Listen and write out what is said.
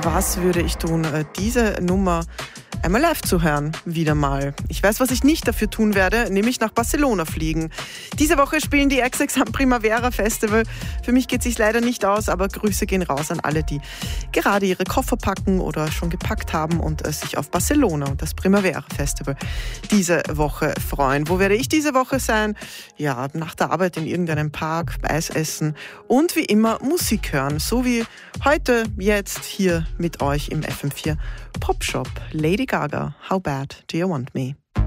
Was würde ich tun, diese Nummer einmal live zu hören, wieder mal. Ich weiß, was ich nicht dafür tun werde, nämlich nach Barcelona fliegen. Diese Woche spielen die XX am Primavera Festival. Für mich geht es sich leider nicht aus, aber Grüße gehen raus an alle, die gerade ihre Koffer packen oder schon gepackt haben und sich auf Barcelona und das Primavera Festival diese Woche freuen. Wo werde ich diese Woche sein? Ja, nach der Arbeit in irgendeinem Park, Eis essen und wie immer Musik hören, so wie heute, jetzt hier mit euch im FM4 Popshop. Lady Gaga, How Bad Do You Want Me?